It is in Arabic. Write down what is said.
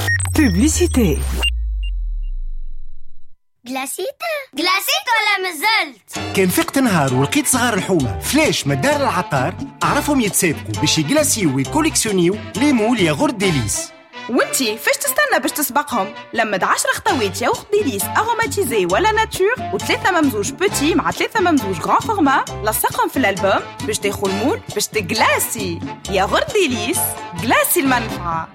Publicité. جلاسيت ولا مازلت؟ كان فقت نهار ولقيت صغار الحومة فلاش مدار العطار أعرفهم يتسابقوا باش يجلاسيو ويكوليكسيونيو لي مول ياغورت ديليس. وانتي فاش تستنى باش تسبقهم؟ لمد 10 خطوات ياغورت ديليس اروماتيزي ولا ناتور و3 ممزوج بوتي مع 3 ممزوج غران فورما، لصقهم في الالبوم باش تاخذ المول باش تجلاسي. ياغورت ديليس، جلاسي المنفعة.